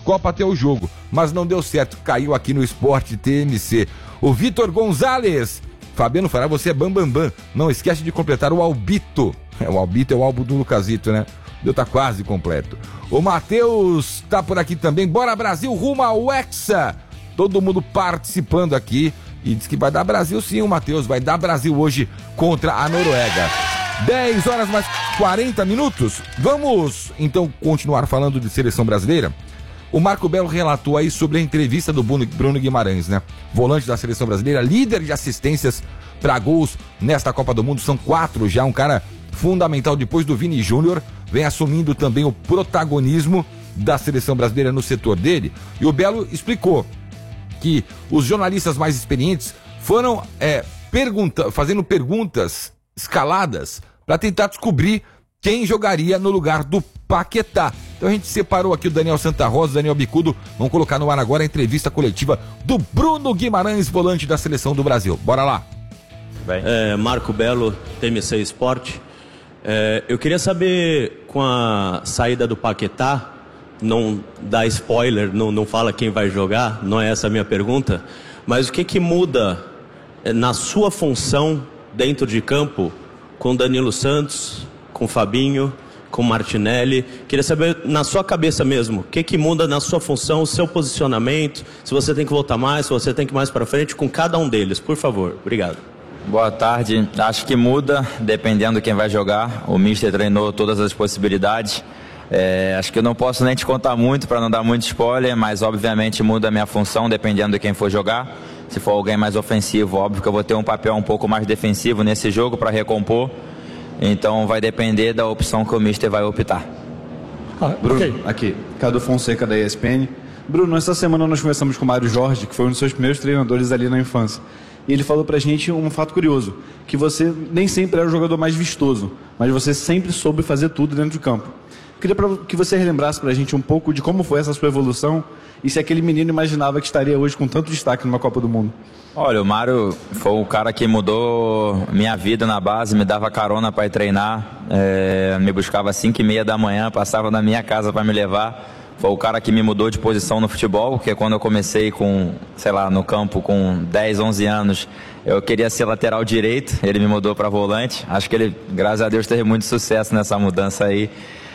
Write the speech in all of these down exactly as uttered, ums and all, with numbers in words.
Copa até o jogo, mas não deu certo, caiu aqui no Sport T M C. O Vitor Gonzalez, Fabiano Fará, você é bambambam, bam, bam. Não esquece de completar o Albito. É, o Albito é o álbum do Lucasito, né? Deu, tá quase completo. O Matheus tá por aqui também. Bora Brasil, rumo ao Hexa. Todo mundo participando aqui. E diz que vai dar Brasil sim, o Matheus. Vai dar Brasil hoje contra a Noruega. dez horas mais quarenta minutos. Vamos então continuar falando de seleção brasileira. O Marco Belo relatou aí sobre a entrevista do Bruno Guimarães, né? Volante da seleção brasileira, líder de assistências para gols nesta Copa do Mundo. São quatro já, um cara fundamental depois do Vini Júnior. Vem assumindo também o protagonismo da seleção brasileira no setor dele. E o Belo explicou que os jornalistas mais experientes foram é, pergunta, fazendo perguntas escaladas para tentar descobrir quem jogaria no lugar do Paquetá. Então a gente separou aqui o Daniel Santa Rosa, o Daniel Bicudo. Vamos colocar no ar agora a entrevista coletiva do Bruno Guimarães, volante da seleção do Brasil. Bora lá. Bem. É, Marco Belo, T M C Sport. É, eu queria saber, com a saída do Paquetá, não dá spoiler, não, não fala quem vai jogar, não é essa a minha pergunta, mas o que que muda na sua função dentro de campo com Danilo Santos, com Fabinho, com Martinelli? Queria saber, na sua cabeça mesmo, o que que muda na sua função, o seu posicionamento, se você tem que voltar mais, se você tem que ir mais para frente com cada um deles, por favor. Obrigado. Boa tarde. Acho que muda, dependendo de quem vai jogar. O Mister treinou todas as possibilidades. É, acho que eu não posso nem te contar muito para não dar muito spoiler, mas obviamente muda a minha função dependendo de quem for jogar. Se for alguém mais ofensivo, óbvio que eu vou ter um papel um pouco mais defensivo nesse jogo para recompor. Então vai depender da opção que o Mister vai optar. Ah, Bruno, okay. Aqui, Cadu Fonseca da E S P N. Bruno, essa semana nós conversamos com o Mário Jorge, que foi um dos seus primeiros treinadores ali na infância. E ele falou pra gente um fato curioso, que você nem sempre era o jogador mais vistoso, mas você sempre soube fazer tudo dentro de campo. Queria que você relembrasse pra gente um pouco de como foi essa sua evolução e se aquele menino imaginava que estaria hoje com tanto destaque numa Copa do Mundo. Olha, o Mário foi o cara que mudou minha vida na base, me dava carona para ir treinar, é, me buscava às cinco e meia da manhã, passava na minha casa para me levar. Foi o cara que me mudou de posição no futebol, porque quando eu comecei com, sei lá, no campo com dez, onze anos, eu queria ser lateral direito, ele me mudou para volante. Acho que ele, graças a Deus, teve muito sucesso nessa mudança aí.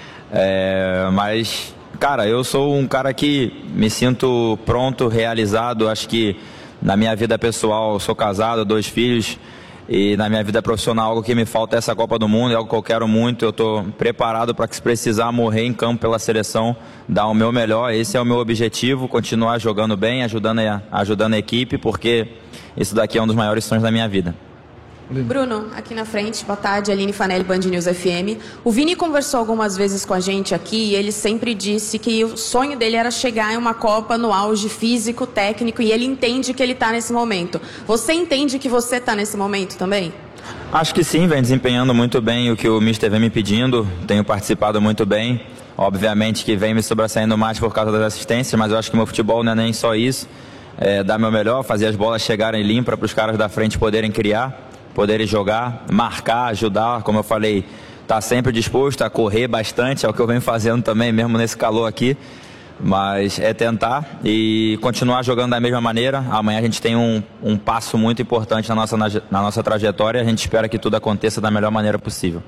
É, mas, cara, eu sou um cara que me sinto pronto, realizado. Acho que na minha vida pessoal, eu sou casado, dois filhos. E na minha vida profissional, algo que me falta é essa Copa do Mundo, é algo que eu quero muito. Eu estou preparado para que, se precisar, morrer em campo pela seleção, dar o meu melhor. Esse é o meu objetivo, continuar jogando bem, ajudando a, ajudando a equipe, porque isso daqui é um dos maiores sonhos da minha vida. Bruno, aqui na frente, boa tarde, Aline Fanelli, Band News F M. O Vini conversou algumas vezes com a gente aqui e ele sempre disse que o sonho dele era chegar em uma Copa no auge físico, técnico, e ele entende que ele está nesse momento. Você entende que você está nesse momento também? Acho que sim, vem desempenhando muito bem o que o Mister vem me pedindo, tenho participado muito bem. Obviamente que vem me sobressaindo mais por causa das assistências, mas eu acho que meu futebol não é nem só isso. É dar meu melhor, fazer as bolas chegarem limpas para os caras da frente poderem criar, poderem jogar, marcar, ajudar, como eu falei, tá sempre disposto a correr bastante, é o que eu venho fazendo também, mesmo nesse calor aqui, mas é tentar e continuar jogando da mesma maneira. Amanhã a gente tem um, um passo muito importante na nossa, na, na nossa trajetória, a gente espera que tudo aconteça da melhor maneira possível.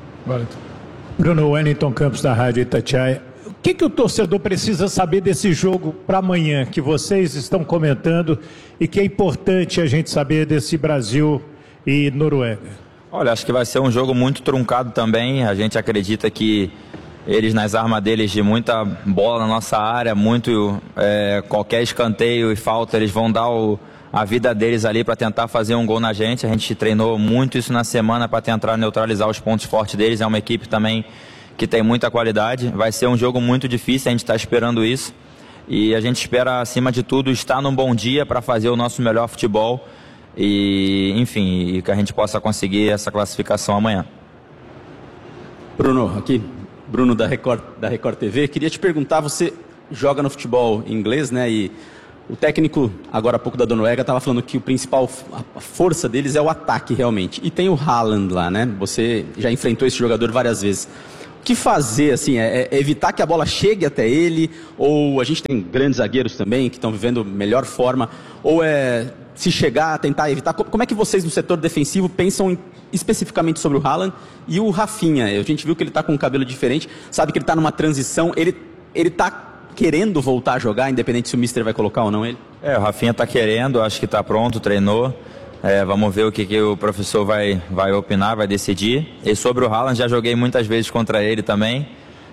Bruno, Wellington Campos da Rádio Itatiaia. O que, que o torcedor precisa saber desse jogo para amanhã, que vocês estão comentando e que é importante a gente saber desse Brasil e Noruega? Olha, acho que vai ser um jogo muito truncado também. A gente acredita que eles, nas armas deles, de muita bola na nossa área, muito é, qualquer escanteio e falta, eles vão dar o, a vida deles ali para tentar fazer um gol na gente. A gente treinou muito isso na semana para tentar neutralizar os pontos fortes deles. É uma equipe também que tem muita qualidade. Vai ser um jogo muito difícil, a gente está esperando isso. E a gente espera, acima de tudo, estar num bom dia para fazer o nosso melhor futebol. E, enfim, e que a gente possa conseguir essa classificação amanhã. Bruno, aqui, Bruno da Record, da Record T V, queria te perguntar, você joga no futebol inglês, né, e o técnico, agora há pouco da Noruega, estava falando que o principal, a força deles é o ataque realmente, e tem o Haaland lá, né, você já enfrentou esse jogador várias vezes. O que fazer, assim, é, é evitar que a bola chegue até ele, ou a gente tem grandes zagueiros também que estão vivendo melhor forma, ou é se chegar, tentar evitar. Como é que vocês no setor defensivo pensam em, especificamente sobre o Haaland e o Rafinha? A gente viu que ele está com um cabelo diferente, sabe que ele está numa transição, ele ele está querendo voltar a jogar, independente se o Mister vai colocar ou não ele? É, o Rafinha está querendo, acho que está pronto, treinou. É, vamos ver o que, que o professor vai, vai opinar, vai decidir. E sobre o Haaland, já joguei muitas vezes contra ele também.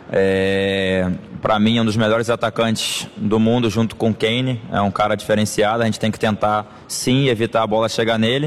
É, para mim, é um dos melhores atacantes do mundo, junto com o Kane. É um cara diferenciado, a gente tem que tentar, sim, evitar a bola chegar nele.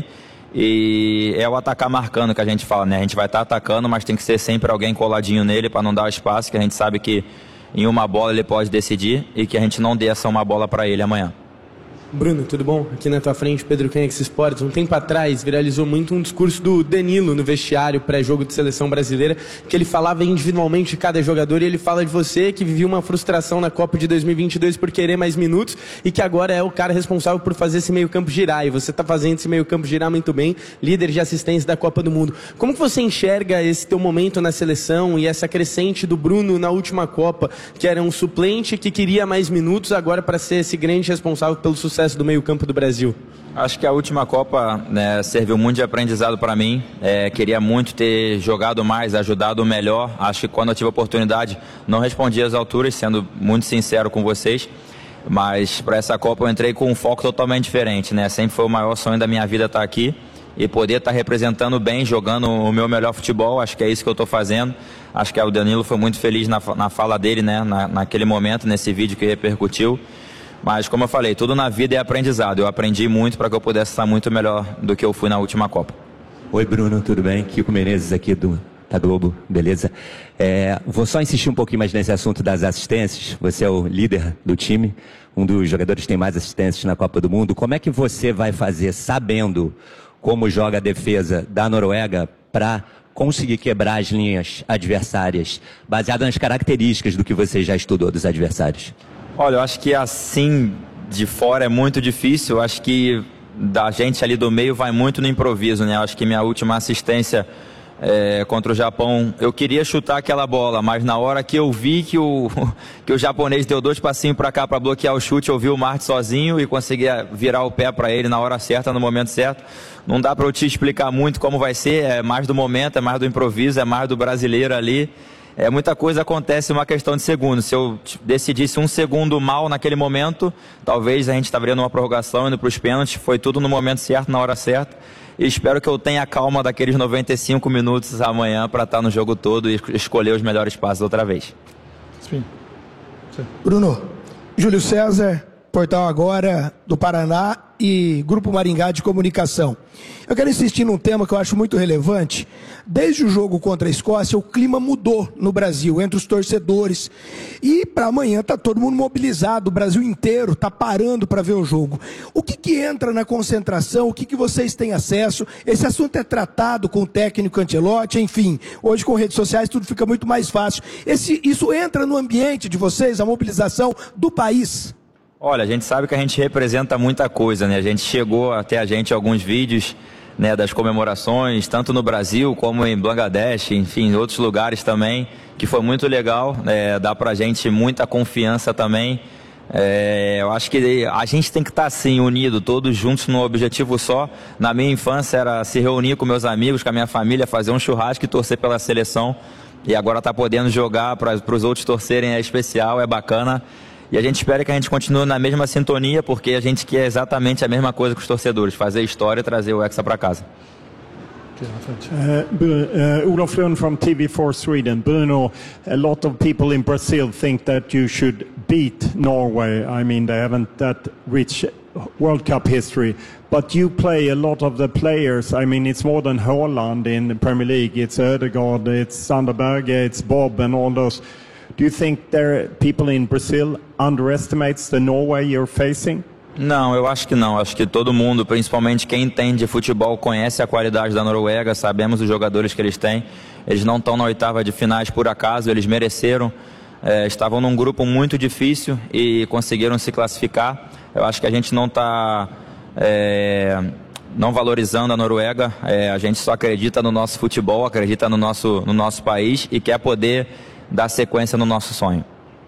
E é o atacar marcando que a gente fala, né? A gente vai estar tá atacando, mas tem que ser sempre alguém coladinho nele para não dar espaço, que a gente sabe que em uma bola ele pode decidir e que a gente não dê essa uma bola para ele amanhã. Bruno, tudo bom? Aqui na tua frente, Pedro Kenix Sports. Um tempo atrás viralizou muito um discurso do Danilo no vestiário pré-jogo de seleção brasileira, que ele falava individualmente de cada jogador, e ele fala de você que vivia uma frustração na Copa de dois mil e vinte e dois por querer mais minutos e que agora é o cara responsável por fazer esse meio campo girar, e você está fazendo esse meio campo girar muito bem, líder de assistência da Copa do Mundo. Como que você enxerga esse teu momento na seleção e essa crescente do Bruno na última Copa, que era um suplente que queria mais minutos agora para ser esse grande responsável pelo sucesso do meio-campo do Brasil? Acho que a última Copa, né, serviu muito de aprendizado para mim. É, queria muito ter jogado mais, ajudado melhor. Acho que quando eu tive a oportunidade, não respondi às alturas, sendo muito sincero com vocês. Mas para essa Copa eu entrei com um foco totalmente diferente, né? Sempre foi o maior sonho da minha vida estar aqui e poder estar representando bem, jogando o meu melhor futebol. Acho que é isso que eu estou fazendo. Acho que o Danilo foi muito feliz na, na fala dele, né? Na, naquele momento, nesse vídeo que repercutiu. Mas, como eu falei, tudo na vida é aprendizado. Eu aprendi muito para que eu pudesse estar muito melhor do que eu fui na última Copa. Oi, Bruno, tudo bem? Kiko Menezes aqui do da Globo, beleza? É, vou só insistir um pouquinho mais nesse assunto das assistências. Você é o líder do time, um dos jogadores que tem mais assistências na Copa do Mundo. Como é que você vai fazer, sabendo como joga a defesa da Noruega, para conseguir quebrar as linhas adversárias, baseado nas características do que você já estudou dos adversários? Olha, eu acho que assim de fora é muito difícil. Eu acho que da gente ali do meio vai muito no improviso, né? Eu acho que minha última assistência é, contra o Japão, eu queria chutar aquela bola, mas na hora que eu vi que o, que o japonês deu dois passinhos para cá para bloquear o chute, eu vi o Marte sozinho e conseguia virar o pé para ele na hora certa, no momento certo. Não dá para eu te explicar muito como vai ser, é mais do momento, é mais do improviso, é mais do brasileiro ali. É, muita coisa acontece em uma questão de segundos. Se eu decidisse um segundo mal naquele momento, talvez a gente estaria numa prorrogação, indo para os pênaltis. Foi tudo no momento certo, na hora certa. E espero que eu tenha a calma daqueles noventa e cinco minutos amanhã para estar no jogo todo e escolher os melhores passos outra vez. Sim. Sim. Bruno, Júlio César, Portal Agora do Paraná e Grupo Maringá de Comunicação. Eu quero insistir num tema que eu acho muito relevante. Desde o jogo contra a Escócia, o clima mudou no Brasil, entre os torcedores. E para amanhã está todo mundo mobilizado, o Brasil inteiro está parando para ver o jogo. O que, que entra na concentração? O que, que vocês têm acesso? Esse assunto é tratado com o técnico Ancelotti, enfim. Hoje com redes sociais tudo fica muito mais fácil. Esse, isso entra no ambiente de vocês, a mobilização do país? Olha, a gente sabe que a gente representa muita coisa, né? A gente chegou até a gente alguns vídeos, né, das comemorações, tanto no Brasil como em Bangladesh, enfim, em outros lugares também, que foi muito legal, é, dá pra gente muita confiança também. É, eu acho que a gente tem que estar assim, unido, todos juntos num objetivo só. Na minha infância era se reunir com meus amigos, com a minha família, fazer um churrasco e torcer pela seleção. E agora tá podendo jogar para os outros torcerem, é especial, é bacana. E a gente espera que a gente continue na mesma sintonia, porque a gente quer exatamente a mesma coisa com os torcedores, fazer história e trazer o Hexa para casa. Uh, uh, Olof Lund from T V four Sweden. Bruno, a lot of people in Brazil think that you should beat Norway. I mean, they haven't that rich World Cup history, but you play a lot of the players. I mean, it's more than Haaland in the Premier League. It's Ødegaard, it's Sander Berge, it's Bob and all those. Do you think there people in Brazil underestimates the Norway you're facing? Não, eu acho que não. Acho que todo mundo, principalmente quem entende de futebol, conhece a qualidade da Noruega, sabemos os jogadores que eles têm. Eles não estão na oitava de finais por acaso, eles mereceram. É, estavam num grupo muito difícil e conseguiram se classificar. Eu acho que a gente não está é, não valorizando a Noruega. É, a gente só acredita no nosso futebol, acredita no nosso, no nosso país e quer poder dar sequência no nosso sonho.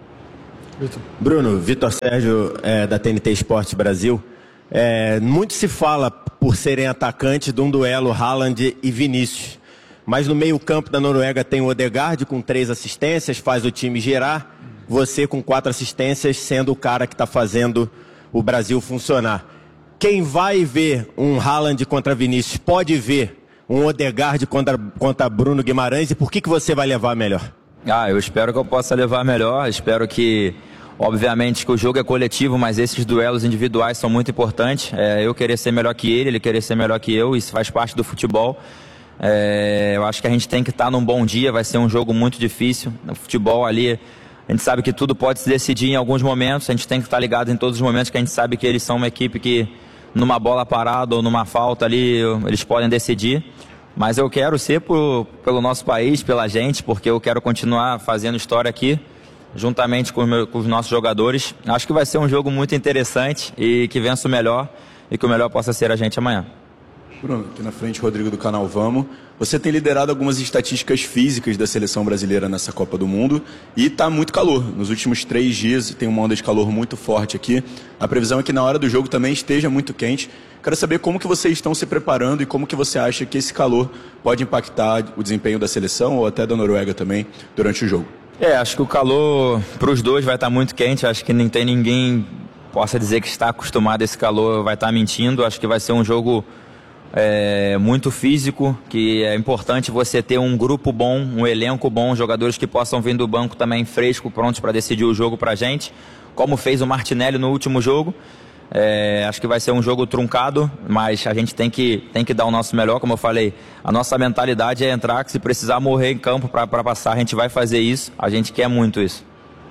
Bruno, Vitor Sérgio, é, da T N T Esportes Brasil. É, muito se fala, por serem atacantes, de um duelo Haaland e Vinícius. Mas no meio-campo da Noruega tem o Odegaard com três assistências, faz o time girar. Você com quatro assistências, sendo o cara que está fazendo o Brasil funcionar. Quem vai ver um Haaland contra Vinícius pode ver um Odegaard contra, contra Bruno Guimarães. E por que, que você vai levar melhor? Ah, eu espero que eu possa levar melhor. Espero que... Obviamente que o jogo é coletivo, mas esses duelos individuais são muito importantes. É, eu querer ser melhor que ele, ele querer ser melhor que eu, isso faz parte do futebol. É, eu acho que a gente tem que estar num bom dia, vai ser um jogo muito difícil. No futebol ali, a gente sabe que tudo pode se decidir em alguns momentos, a gente tem que estar ligado em todos os momentos, que a gente sabe que eles são uma equipe que numa bola parada ou numa falta ali, eles podem decidir. Mas eu quero ser por, pelo nosso país, pela gente, porque eu quero continuar fazendo história aqui, juntamente com, meu, com os nossos jogadores. Acho que vai ser um jogo muito interessante e que vença o melhor e que o melhor possa ser a gente amanhã. Bruno, aqui na frente, Rodrigo do canal Vamos. Você tem liderado algumas estatísticas físicas da seleção brasileira nessa Copa do Mundo e está muito calor. Nos últimos três dias tem uma onda de calor muito forte aqui. A previsão é que na hora do jogo também esteja muito quente. Quero saber como que vocês estão se preparando e como que você acha que esse calor pode impactar o desempenho da seleção ou até da Noruega também durante o jogo. É, acho que o calor para os dois vai estar muito quente. Acho que não tem ninguém possa dizer que está acostumado a esse calor, vai estar mentindo. Acho que vai ser um jogo é, muito físico, que é importante você ter um grupo bom, um elenco bom, jogadores que possam vir do banco também fresco, prontos para decidir o jogo para a gente, como fez o Martinelli no último jogo. É, acho que vai ser um jogo truncado, mas a gente tem que, tem que dar o nosso melhor, como eu falei. A nossa mentalidade é entrar, que se precisar morrer em campo para passar, a gente vai fazer isso. A gente quer muito isso.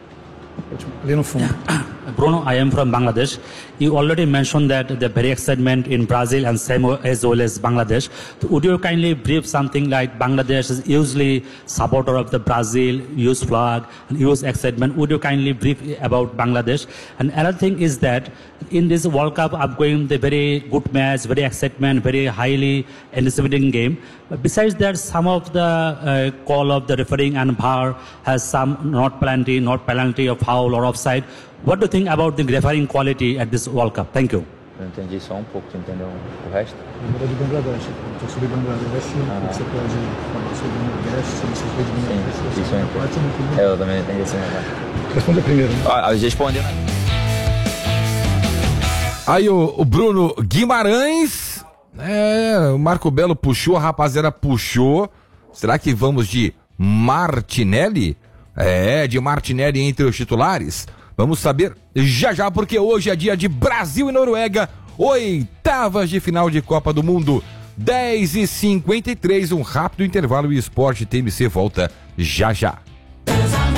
Ali no fundo. Bruno, I am from Bangladesh. You already mentioned that the very excitement in Brazil and same as well as Bangladesh. Would you kindly brief something like Bangladesh is usually supporter of the Brazil, use flag, and use excitement. Would you kindly brief about Bangladesh? And another thing is that in this World Cup, I'm going the very good match, very excitement, very highly anticipating game. But besides that, some of the uh, call of the refereeing and V A R has some not penalty, not penalty of foul or offside. What do you think about the refereeing quality at this World Cup? Thank you. Eu entendi só um pouco, tu entendeu o resto? Número de Bangladesh, então sobre Bangladesh, ah. Você pode falar sobre Bangladesh, sobre essas coisas de Bangladesh. Sim, isso eu entendi. É, eu também entendi esse negócio. Responda primeiro. Ah, respondendo. Aí o, o Bruno Guimarães, é, o Marco Belo puxou, a rapaziada puxou. Será que vamos de Martinelli? É, de Martinelli entre os titulares? Vamos saber já já, porque hoje é dia de Brasil e Noruega, oitavas de final de Copa do Mundo, dez e cinquenta e três, um rápido intervalo e o Esporte T M C volta já já.